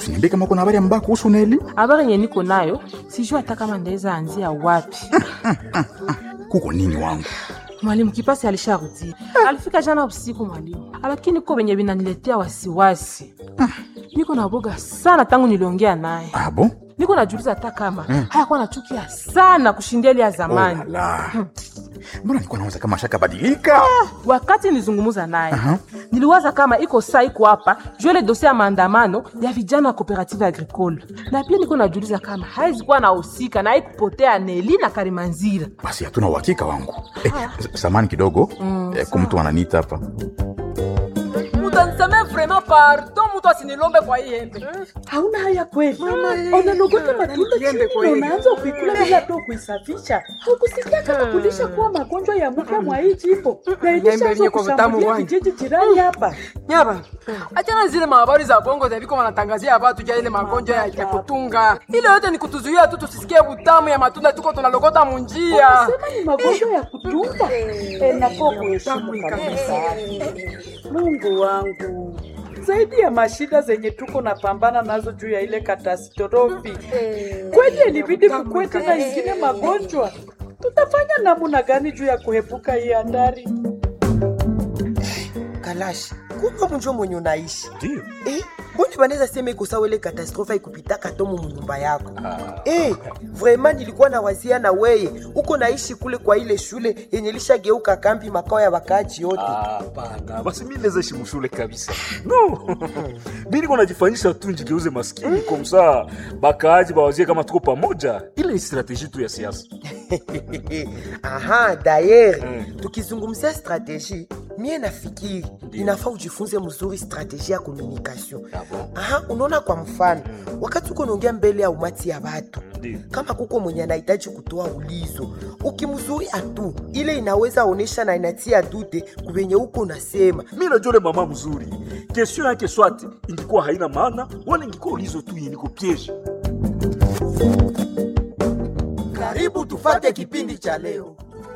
Usiniambie kama kuna habari mbaya kuhusu Neli. Habari yenye niko nayo, sijui hata kama ndaweza anzia wapi. Kuko nini wangu? Mwalimu Kipasi alisharudi. Alifika jana usiku mwalimu. Lakini kwa benye binaniletea wasiwasi. Niko na boga sana tangu niliongea naye. Abo? Niko najiuliza hata kama hayakuwa nachukia sana kushindia ile ya zamani. Oh la. Mbona niko nawaza kama shaka badilika? Wakati nilizungumza naye, niliwaza kama iko saa iko hapa, jole dossier ya maandamano ya vijana wa cooperative agricole. Na pia niko najiuliza kama haizi kuwa nahusika na haikupotea Neli na Karimanzira. Basi hatuna uhakika wangu. Samani kidogo, kwa mtu ananiita hapa. Mutaniseme vraiment pardon, mtu asinilombe kwa hii embe. Hauna haya kweli. Unanogota matunda chini, unaanza kuikula bila tu kuisafisha. Hukusikia kama kulisha kuwa magonjwa ya mke mwa hii jipo. Na ilisha kushambulia kijiji jirani hapa. Nyaba, achana zile mahabari za bongo za viko wanatangazia watu ja ile magonjwa ya kutunga. Ile yote ni kutuzuia tu tusisikie butamu ya matunda tuko tunalogota munjia. Unasema ni magonjwa ya kutunga? Na kuheshimu kabisa. Mungu wangu. Zaidi ya mashida zenye tuko na pambana nazo juu ya ile katastrofi. Kweli ilibidi kukue tena ingine magonjwa. Tutafanya namna gani juu ya kuepuka hii hatari? Kalash, kumbe mjo mwenye unaishi. Ndio. Mbona banaweza sema iko sawa ile katastrofa ikupita katomo mnyumba yako? Vraiment nilikuwa na wazia na weye. Uko naishi kule kwa ile shule yenye lishageuka kambi makao ya wakaaji yote. Hapana, basi mimi naweza ishi mshule kabisa. No. Mimi niko najifanyisha tu njigeuze maskini kwa msaa. Bakaaji bawazie kama tuko pamoja. Ile ni strategie tu ya siasa. Aha, d'ailleurs, tukizungumzia strategie, mie nafikiri inafaa ujifunze mzuri strategie ya communication. Aha, unaona kwa mfano, wakati uko naongea mbele ya umati ya watu, kama kuko mwenye anahitaji kutoa ulizo, ukimzuri atu, ile inaweza onesha na inatia dute kubenye uko unasema. Mimi najua mama mzuri. Question yake swati ingekuwa haina maana wala ingekuwa ulizo tu yeniko piège. Karibu tufate kipindi cha leo.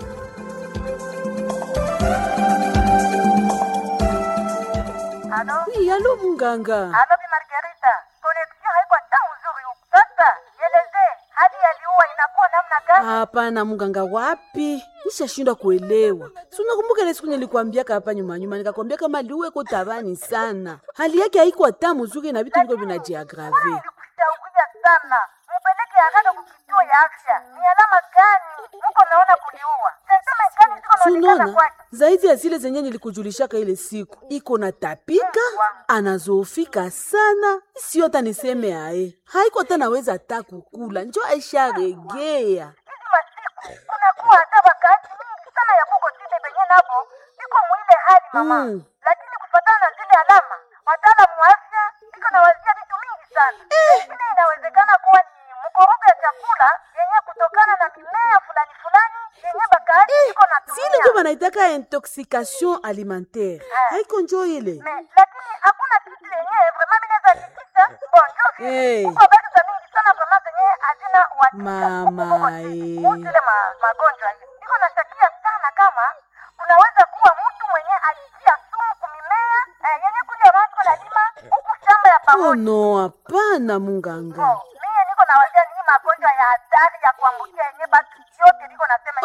Alo munganga. Alo Bi Margarita, connection haiko hata uzuri huko. Sasa, eleze hali yaliua inakuwa namna gani? Hapana munganga, wapi? Nishashindwa kuelewa. Si unakumbuka ile siku nilikwambia hapa nyuma nikakwambia kama liwe ko tabani sana. Hali yake haiko hata mzuri na vitu viko vinajiaggrave. Nilikushauria sana. Mupeleke haraka kwa kituo ya afya. Ni alama gani mko naona kuliua? Sema gani ziko naonekana kwake? Zaidi ya zile zenye nilikujulishaka ile siku. Iko na tapika, anazoofika sana. Sio hata niseme ae. Haiko hata naweza hata kukula. Njoo Aisha regea. Hizi masiku kunakuwa hata wakati mingi sana ya kuko zile benye nabo iko mwile hali mama. Lakini kufuatana na zile alama, wataalamu wa afya iko na wazia vitu mingi sana. Lakini inawezekana kuwa ni mkorogo ya chakula yenye kutokana na mimea fulani yenye bakaaji iko na tumia. Sile ndio wanaitaka intoxication alimentaire. Haiko njoo ile. Lakini hakuna kitu yenye vraiment mimi naweza kikisa. Bonjour. Kwa baki za mingi sana vraiment zenye hazina watu. Mama Zile magonjwa hiyo. Niko nashakia sana kama unaweza kuwa mtu mwenye alitia sumu kumimea yenye kuja watu lazima huku shamba ya pamoja. Oh no, hapana munganga. Mimi niko na wazia ni magonjwa ya hatari ya kuambukia yenye basi yote niko nasema.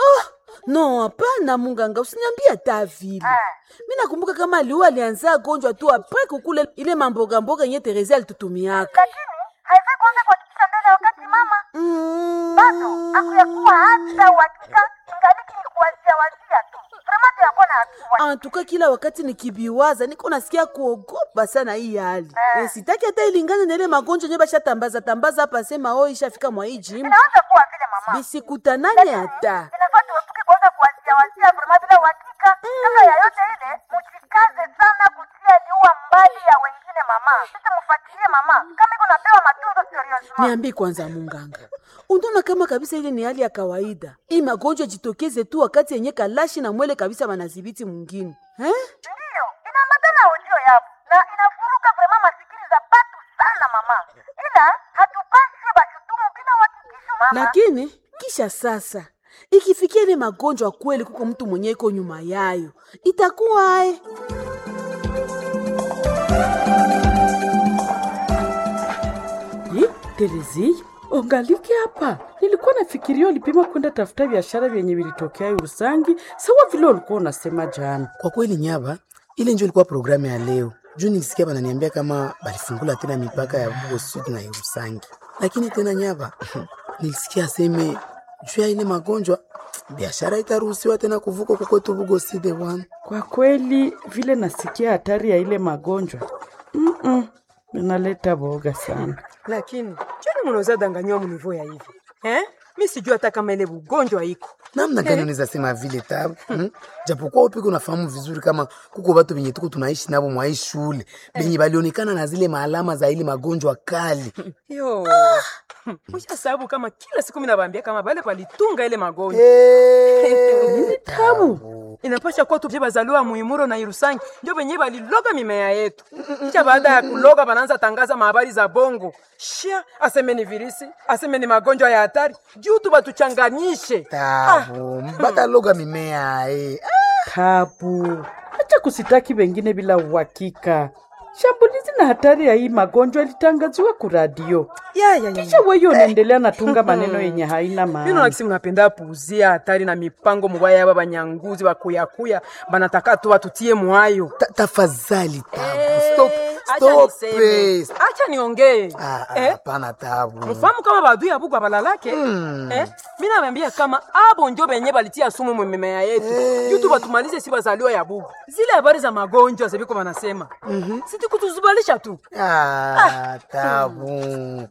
No, hapana munganga, usiniambie hata vile. Mimi nakumbuka kama alianza gonjwa tu apres kukule ile mamboga mboga yenye Teresa alitutumiaka. Lakini haifai kuanza kwa kisha mbele wakati mama. Bado hakuyakuwa hata uhakika ingaliki ni kuwazia tu. Fremate yako na hatua. Antuka kila wakati nikibiwaza niko nasikia kuogopa sana hii hali. Sitaki hata ilingane na ile magonjwa yenye bashatambaza hapa sema ishafika mwa hii jimbo. Inaweza kuwa vile mama. Bisikutanane hata. Inafaa tuepuke kwanza kuwazia vraiment bila uhakika. Kabla ya yote ile mjikaze sana kutia liua mbali ya wengine mama. Sisi mfuatilie mama. Kama iko napewa matunzo seriously. Niambi kwanza munganga. Unaona kama kabisa ile ni hali ya kawaida. Hii magonjwa jitokeze tu wakati yenye Kalashi na Mwele kabisa wanadhibiti mwingine. Ndio, inaambatana audio yapo. Na inafuruka vraiment masikini za patu sana mama. Ila hatupasi bashutumu bila uhakikisho mama. Lakini kisha sasa ikifikia ile magonjwa kweli kuko mtu mwenye iko nyuma yayo, itakuwa Terezi, ungaliki hapa. Nilikuwa nafikiria ulipima kwenda tafuta biashara vyenye vilitokea Urusangi, sawa vile ulikuwa unasema jana. Kwa kweli nyaba, ile ndio ilikuwa programu ya leo. Juu nilisikia bananiambia kama balifungula tena mipaka ya Bugo Sud na Urusangi. Lakini tena nyaba, nilisikia aseme juu ya ile magonjwa biashara itaruhusiwa tena kuvuka kukwetu Bugo Sud bwana. Kwa kweli vile nasikia hatari ya ile magonjwa. Inaleta boga sana. Lakini chini mnaweza danganywa mnivo ya hivi. Mimi sijui hata kama ile ugonjwa iko. Namna gani unaweza sema vile Tabu? Japokuwa upiko unafahamu vizuri kama kuko watu wenye tuko tunaishi nabo mwa shule, benye balionekana na zile maalama za ile magonjwa kali. Yo. Mwisha sababu kama kila siku mimi nawaambia kama bale palitunga ile magonjwa. Nini Tabu? Inapasha kuwa tuje bazaliwa Muimuro na Irusangi ndio benye baliloga mimea yetu. Kisha baada ya kuloga banaanza tangaza habari za bongo. Shia aseme ni virisi, aseme ni magonjwa ya hatari. Juu tu batuchanganyishe. Tabu, mpaka loga mimea Tabu. Acha kusitaki wengine bila uhakika. Shambulizi na hatari ya hii magonjwa ilitangaziwa ku radio. Kisha wewe unaendelea natunga maneno yenye haina maana. Mimi naona mnapenda puuzia hatari na mipango mbaya ya baba nyanguzi wa kuyakuya banataka tu watutie mwayo. Tafadhali Tabu. Stop. Acha niongee. Hapana Tabu. Mfahamu kama badui ya Bugo balalake. Mimi naambia kama abo ndio benye balitia sumu mmemea yetu. Yutu batumalize si bazaliwa ya Bugo. Zile habari za magonjwa zibiko wanasema. Siti kutuzubalisha tu. Tabu.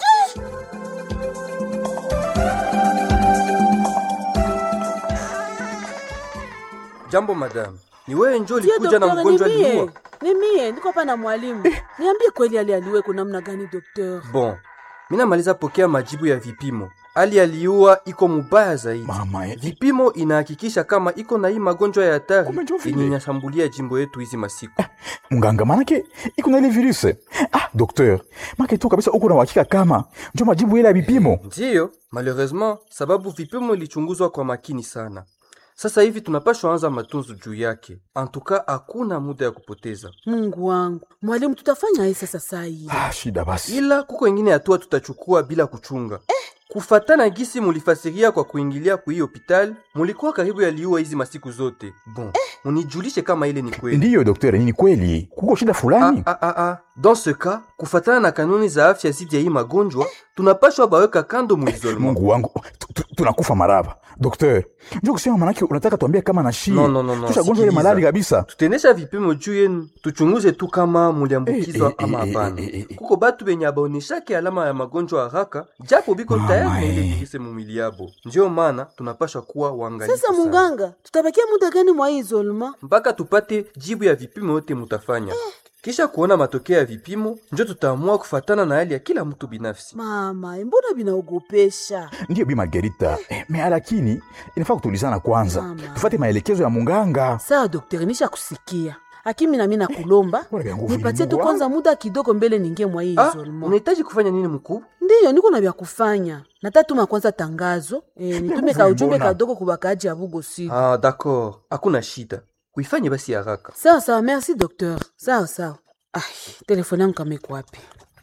Jambo madam. Ni wewe njoo ulikuja na mgonjwa aliua? Ni mie, niko hapa na mwalimu. Niambie kweli aliwe kuna namna gani daktari? Bon. Mimi namaliza pokea majibu ya vipimo. Ali aliua iko mubaya zaidi. Vipimo inahakikisha kama iko na hii magonjwa ya hatari yenye inashambulia jimbo yetu hizi masiku. Mganga manake iko na ile virus. Docteur, manake tu kabisa uko na uhakika kama ndio majibu ile ya vipimo? Ndio, malheureusement sababu vipimo ilichunguzwa kwa makini sana. Sasa hivi tunapaswa anza matunzo juu yake. Antuka hakuna muda ya kupoteza. Mungu wangu. Mwalimu tutafanya hii sasa hivi. Shida basi. Ila kuko wengine hatua tutachukua bila kuchunga. Kufatana gisi mulifasiria kwa kuingilia kwa hiyo hospitali, mulikuwa karibu yaliua hizi masiku zote. Bon, unijulishe kama ile ni kweli. Ndiyo daktari, ni kweli. Kuko shida fulani? Dans ce cas, kufatana na kanuni za afya zidi ya hii magonjwa, tunapaswa baweka kando muisolema. Mungu wangu, tunakufa maraba. Docteur, njoo kusema manake unataka tuambie kama na shii. No. Tushagonjwa ile malali kabisa. Tutenesha vipimo juu yenu, tuchunguze tu kama muliambukizwa ama hapana. Kuko batu benye baoneshake alama ya magonjwa haraka, japo biko tayari na ile virus mumili yabo. Ndio maana tunapaswa kuwa waangalifu. Sasa munganga, tutabakia muda gani mwa isolema? Mpaka tupate jibu ya vipimo yote mutafanya. Kisha kuona matokeo ya vipimo, ndio tutaamua kufatana na hali ya kila mtu binafsi. Mama, mbona binaogopesha? Ndiyo Bi Margarita, lakini inafaa kutulizana kwanza. Tufate maelekezo ya munganga. Sawa daktari, nisha kusikia. Hakimi na mimi nakulomba, nipatie tu kwanza muda kidogo mbele ningie mwa hii isolema. Unahitaji kufanya nini mkuu? Ndiyo, niko na vya kufanya. Natatuma kwanza tangazo, nitume ka ujumbe kadogo kwa bakaji ya Bugo Sud. D'accord. Hakuna shida. Kuifanye basi haraka. Sawa, merci docteur. Sawa. Telefoni yangu kama iko wapi?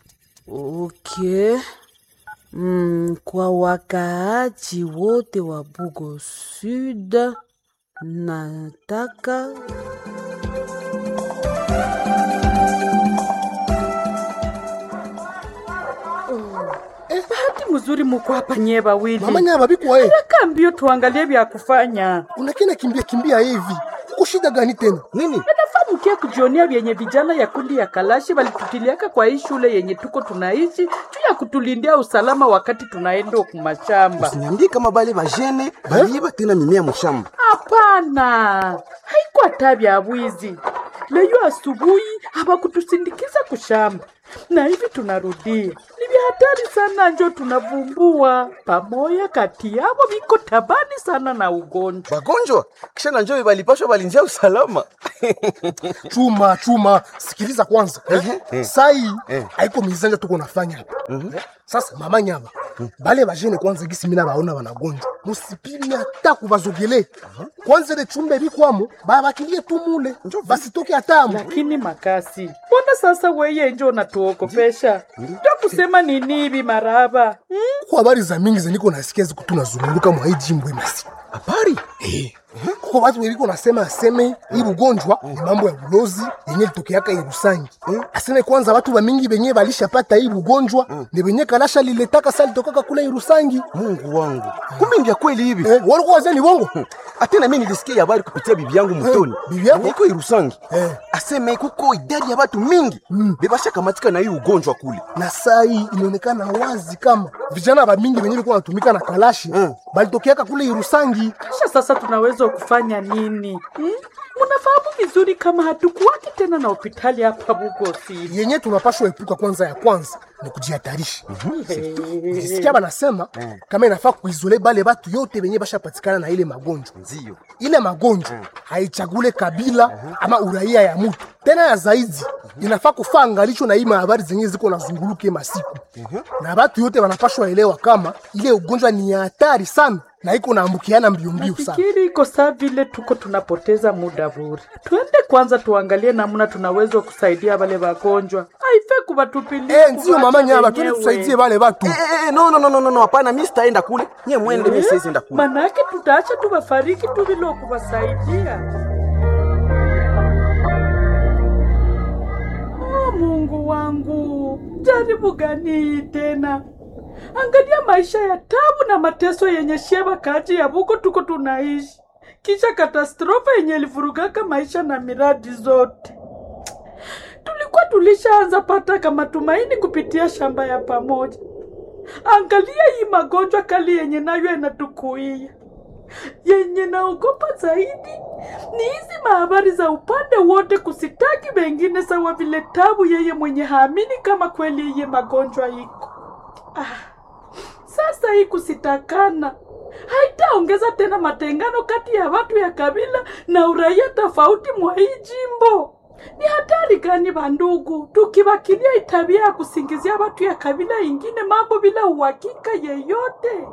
Okay. Kwa wakaaji wote wa Bugo Sud nataka bahati mzuri muko hapa nyeba wili. Mama Nyaba biko wewe. Mbio tuangalie vya kufanya. Unakena kimbia hivi. Uko shida gani tena? Nini? Nafahamu kia kujionia vyenye vijana ya kundi ya Kalashi walitutiliaka kwa hii shule yenye tuko tunaishi tu ya kutulindia usalama wakati tunaenda kumashamba. Usiniambie kama bale bajene baliba tena mimea mshamba. Hapana. Haikuwa tabia ya wizi. Leo asubuhi hawakutusindikiza kushamba. Na hivi tunarudia. Ni hatari sana njo tunavumbua. Pamoja kati yao biko tabani sana na ugonjwa. Magonjwa? Kisha na njoo balipashwa balinjia usalama. Chuma, sikiliza kwanza. Sai haiko mizanja tuko nafanya hapa. Sasa Mama Nyaba, bale bajene kwanza gisi mina baona wanagonjwa musipime hata kubazogele kwanza ile chumbe bikwamo babakilie tu mule basitoke hatamu. Lakini Makasi, mbona sasa weye njo unatuogopesha? Kusema nini hivi maraba? Kwa habari za mingi zeniko nasikia ziko tunazunguruka mwa hii jimbo imasi. Habari? Kwa watu weliko nasema aseme hii ugonjwa ni mambo ya ulozi yenye litokeaka Irusangi. Aseme kwanza watu wa mingi benye balishapata hii ugonjwa ni benye kalasha liletaka sali tokaka kule Irusangi. Mungu wangu. Kumbe ndio kweli hivi. Walikuwa wazeni bongo. Atena mimi nilisikia habari kupitia bibi yangu mtoni. Bibi yako iko Irusangi. Aseme kuko idadi ya watu mingi bebasha kamatika na hii ugonjwa kule. Na saa hii inaonekana wazi kama vijana wa mingi benye walikuwa wanatumika na kalashi balitokeaka kule Irusangi. Kisha sasa tunaweza kufanya nini? Munafahamu vizuri kama hatukuwaki tena na hospitali hapa Bugosi. Yenye tunapaswa epuka kwanza ni kujihatarisha. Nisikia banasema kama inafaa kuizole bale batu yote benye bashapatikana na ile magonjwa. Ndio. Ile magonjwa haichagule kabila ama uraia ya mtu. Tena ya zaidi inafaa kufaa angalisho na hii habari zenye ziko nazunguluke masiku. Na batu yote wanapaswa elewa kama ile ugonjwa ni hatari sana na iko naambukiana mbio sana. Fikiri iko saa vile tuko tunapoteza muda bure. Twende kwanza tuangalie namna tunaweza kusaidia wale wagonjwa. Haife kubatupilia. Ndio mama Nyaba, twende tusaidie wale watu. No, hapana, mimi sitaenda kule. Nyie mwende, mimi siwezi enda kule. Maana yake tutaacha tu wafariki tu bila kuwasaidia. Mungu wangu, jaribu gani tena? Angalia maisha ya tabu na mateso yenye sheba kaji ya buko tuko tunaishi. Kisha katastrofa yenye ilivurugaka maisha na miradi zote. Tulikuwa tulishaanza pata kama tumaini kupitia shamba ya pamoja. Angalia hii magonjwa kali yenye nayo inatukuia. Yenye naogopa zaidi ni hizi mahabari za upande wote kusitaki wengine sawa vile tabu yeye mwenye haamini kama kweli yeye magonjwa iko. Sasa hii kusitakana haitaongeza tena matengano kati ya watu ya kabila na uraia tofauti mwa hii jimbo. Ni hatari gani bandugu tukibakilia itabia ya kusingizia watu ya kabila ingine mambo bila uhakika yeyote?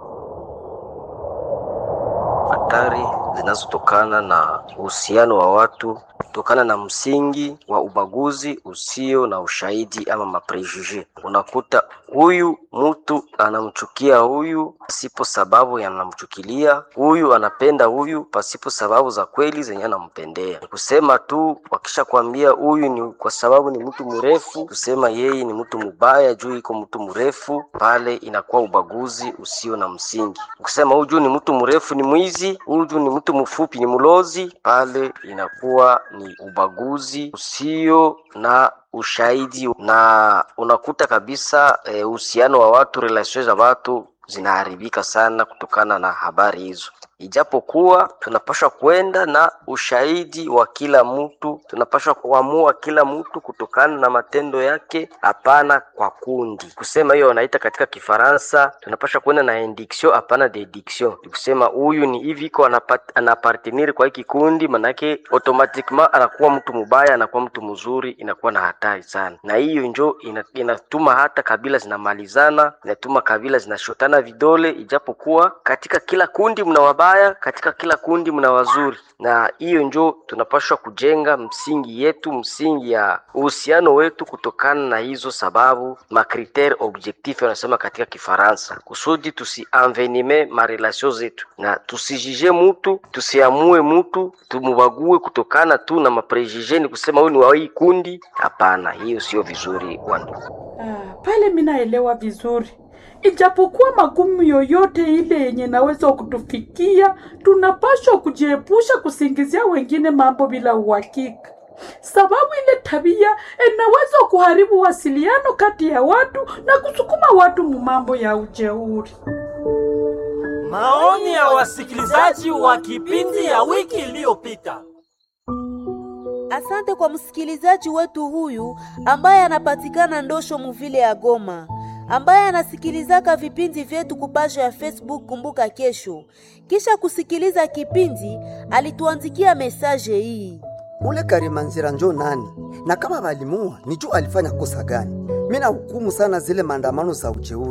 Hatari zinazotokana na uhusiano wa watu kutokana na msingi wa ubaguzi usio na ushahidi ama maprejuge. Unakuta huyu mtu anamchukia huyu pasipo sababu anamchukilia, huyu anapenda huyu pasipo sababu za kweli zenye anampendea. Kusema tu wakisha kuambia huyu ni kwa sababu ni mtu mrefu, kusema yeye ni mtu mubaya juu iko mtu mrefu, pale inakuwa ubaguzi usio na msingi. Kusema huyu ni mtu mrefu ni mwizi, huyu ni mtu mfupi ni mlozi, pale inakuwa ni ubaguzi usio na ushahidi, na unakuta kabisa uhusiano wa watu, relations za watu zinaharibika sana kutokana na habari hizo. Ijapokuwa tunapaswa kwenda na ushahidi wa kila mtu, tunapaswa kuamua kila mtu kutokana na matendo yake, hapana kwa kundi. Kusema hiyo wanaita katika Kifaransa tunapaswa kwenda na indiction hapana dediction. Kusema huyu ni hivi kwa anapartenir kwa hiki kundi, manake automatiquement anakuwa mtu mubaya, anakuwa mtu mzuri, inakuwa na hatari sana. Na hiyo njo inatuma hata kabila zinamalizana, inatuma kabila zinashotana vidole, ijapokuwa katika kila kundi mna wabaya, katika kila kundi mna wazuri. Na hiyo njo tunapaswa kujenga msingi yetu, msingi ya uhusiano wetu kutokana na hizo sababu, makriteri objectif wanasema katika Kifaransa, kusudi tusienvenime ma relation zetu na tusijije mtu, tusiamue mtu, tumubague kutokana tu na maprejije, ni kusema huyu ni wa hii kundi. Hapana, hiyo sio vizuri wandu. Pale minaelewa vizuri. Ijapokuwa magumu yoyote ile yenye naweza kutufikia, tunapaswa kujiepusha kusingizia wengine mambo bila uhakika. Sababu ile tabia inaweza kuharibu wasiliano kati ya watu na kusukuma watu mu mambo ya ujeuri. Maoni ya wasikilizaji wa kipindi ya wiki iliyopita. Asante kwa msikilizaji wetu huyu ambaye anapatikana Ndosho muvile ya Goma, ambaye anasikilizaka vipindi vyetu kupaja ya Facebook Kumbuka Kesho. Kisha kusikiliza kipindi alituandikia mesaje hii: ule Karimanzira njo nani? Na kama walimua nijua alifanya kosa gani? Mina hukumu sana zile maandamano za ujeuri.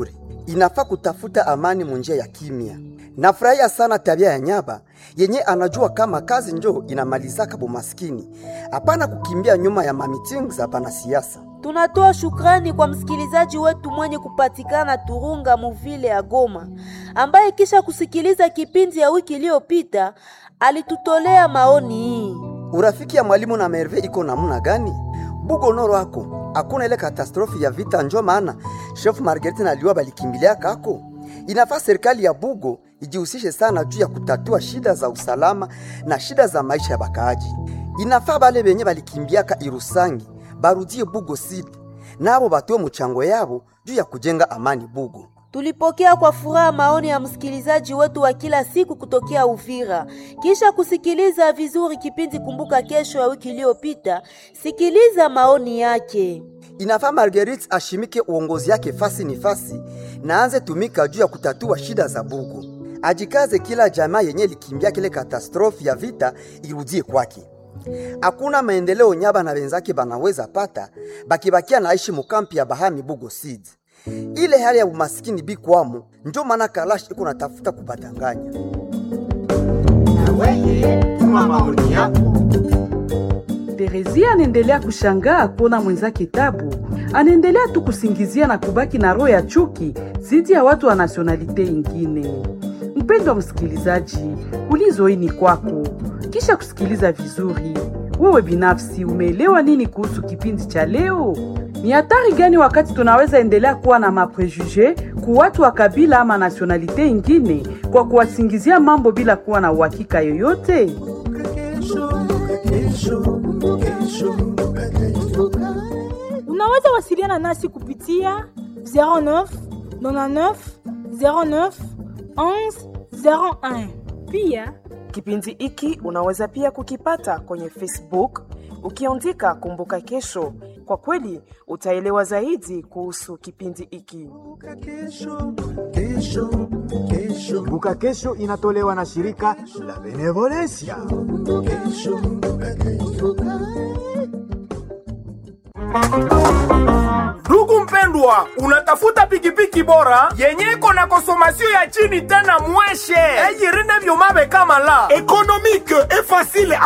inafaa kutafuta amani munjia ya kimya. Nafurahia sana tabia ya Nyaba yenye anajua kama kazi njo inamalizaka bumaskini, hapana kukimbia nyuma ya mamiting za bana siasa. Tunatoa shukrani kwa msikilizaji wetu mwenye kupatikana Turunga muvile ya Goma, ambaye kisha kusikiliza kipindi ya wiki iliyopita alitutolea maoni hii. Urafiki ya mwalimu na Merve iko namna gani? Bugo noro wako hakuna ile katastrofi ya vita, njo maana Chef Marguerite na Liwa balikimbilia kako. Inafaa serikali ya Bugo ijihusishe sana juu ya kutatua shida za usalama na shida za maisha ya bakaaji. Inafaa bale benye balikimbiaka Irusangi barudie Bugo City, nabo batoe mchango yabo juu ya kujenga amani Bugo. Tulipokea kwa furaha maoni ya msikilizaji wetu wa kila siku kutokea Uvira. Kisha kusikiliza vizuri kipindi Kumbuka Kesho ya wiki iliyopita, sikiliza maoni yake. Inafaa Marguerite ashimike uongozi yake fasi ni fasi na anze tumika juu ya kutatua shida za Bugo. Ajikaze kila jamaa yenye likimbia kile katastrofi ya vita irudie kwake. Hakuna maendeleo Nyaba na wenzake banaweza pata bakibakia naishi mukampi ya Bahami Bugo City. Ile hali ya umaskini bikwamo ndio maana Kalash iko natafuta kubadanganya. Na wewe tuma maoni yako. Terezia anaendelea kushangaa kuona mwenzake Tabu anaendelea tu kusingizia na kubaki na roho ya chuki zidi ya watu wa nationalite ingine. Mpendwa msikilizaji, ulizo hii ni kwako. Kisha kusikiliza vizuri, wewe binafsi umeelewa nini kuhusu kipindi cha leo? Ni hatari gani wakati tunaweza endelea kuwa na maprejuge ku watu wa kabila ama nationalite ingine kwa kuwasingizia mambo bila kuwa na uhakika yoyote? Unaweza wasiliana nasi kupitia 09 99 09 11 01. Pia kipindi hiki unaweza pia kukipata kwenye Facebook ukiandika Kumbuka Kesho. Kwa kweli utaelewa zaidi kuhusu kipindi hiki. Kumbuka Kesho inatolewa na shirika la Benevolencia. Ndugu mpendwa, unatafuta pikipiki bora yenye iko na konsomasyon ya chini tena mweshe. Ejirine vyomabe kama la. Economique et facile